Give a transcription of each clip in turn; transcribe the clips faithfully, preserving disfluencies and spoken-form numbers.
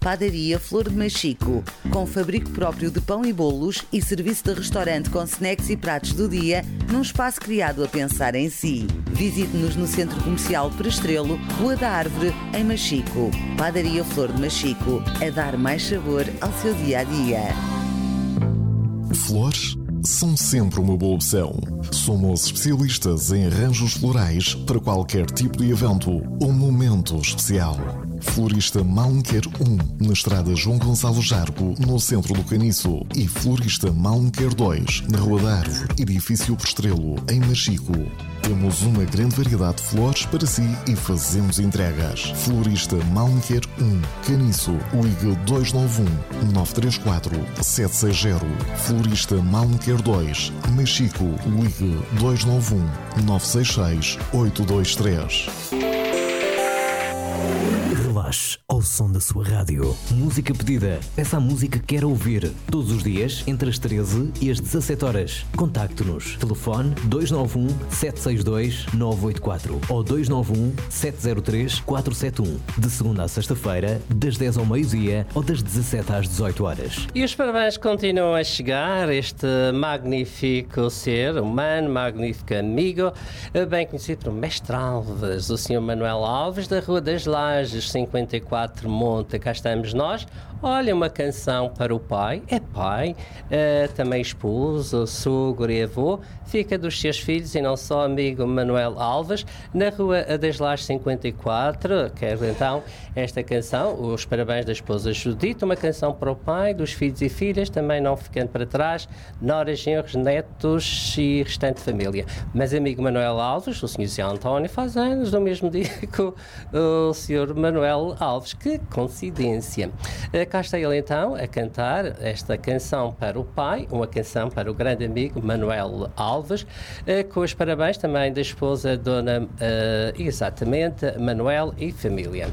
Padaria Flor de Machico, com fabrico próprio de pão e bolos e serviço de restaurante com snacks e pratos do dia, num espaço criado a pensar em si. Visite-nos no Centro Comercial Prestrelo, Rua da Árvore, em Machico. Padaria Flor de Machico, a dar mais sabor ao seu dia-a-dia. Flores são sempre uma boa opção. Somos especialistas em arranjos florais para qualquer tipo de evento ou momento especial. Florista Malmquer um, na estrada João Gonçalo Jargo, no centro do Caniço. E Florista Malmquer dois, na Rua da Árvore, edifício Prestrelo, em Machico. Temos uma grande variedade de flores para si e fazemos entregas. Florista Malmquer um, Caniço, ligue dois nove um, nove três quatro, sete seis zero. Florista Malmquer dois, Machico, ligue dois nove um, nove seis seis, oito dois três. Relaxe ao som da sua rádio. Música pedida. Peça a música que quer ouvir. Todos os dias, entre as treze e as dezassete horas. Contacte-nos. Telefone dois nove um, sete seis dois, nove oito quatro ou dois nove um, sete zero três, quatro sete um. De segunda a sexta-feira, das dez ao meio-dia ou das dezassete às dezoito horas. E os parabéns continuam a chegar. Este magnífico ser humano, magnífico amigo, bem conhecido por Mestre Alves, o senhor Manuel Alves, da Rua das Lajes, cinquenta e quatro Monte. Cá estamos nós. Olha, uma canção para o pai. É pai, uh, também esposo, sogro e avô. Fica dos seus filhos e não só, amigo Manuel Alves, na Rua das Lajes cinquenta e quatro. Quero então esta canção, os parabéns da esposa Judite, uma canção para o pai, dos filhos e filhas, também não ficando para trás, noras, genros, netos e restante família. Mas amigo Manuel Alves, o senhor Zé António, faz anos no mesmo dia que o, o senhor Manuel Alves. Que coincidência. Cá está ele então a cantar esta canção para o pai, uma canção para o grande amigo Manuel Alves, com os parabéns também da esposa Dona uh, exatamente Manuel e família.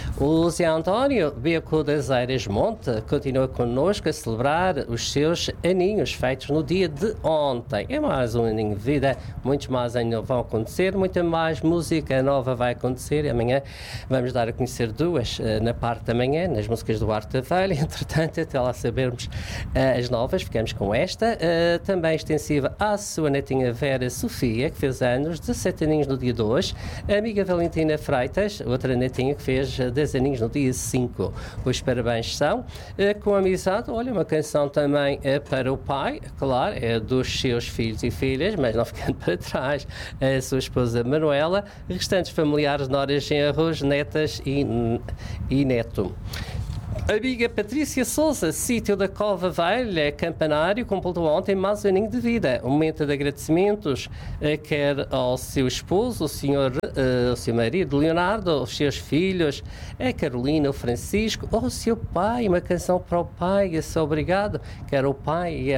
O Zé António Beco das Eiras Monte continua connosco a celebrar os seus aninhos feitos no dia de ontem. É mais um aninho de vida, muitos mais ainda vão acontecer, muita mais música nova vai acontecer e amanhã vamos dar a conhecer duas uh, na parte da manhã, nas músicas do Arte da Velha. Entretanto, até lá sabermos uh, as novas, ficamos com esta, uh, também extensiva à sua netinha Vera Sofia, que fez anos, dezassete aninhos no dia de hoje, a amiga Valentina Freitas, outra netinha que fez dez aninhos no dia cinco. Os parabéns são uh, com amizade. Olha, uma canção também uh, para o pai, claro, é dos seus filhos e filhas, mas não ficando para trás, a sua esposa Manuela, restantes familiares, noras, genros, netas e, e neto. Amiga Patrícia Souza, sítio da Cova Velha, Campanário, completou ontem mais um aninho de vida. Um momento de agradecimentos, eh, quer ao seu esposo, o senhor, eh, o seu marido Leonardo, aos seus filhos, a Carolina, o Francisco, ao seu pai, uma canção para o pai, esse obrigado, quer o pai e a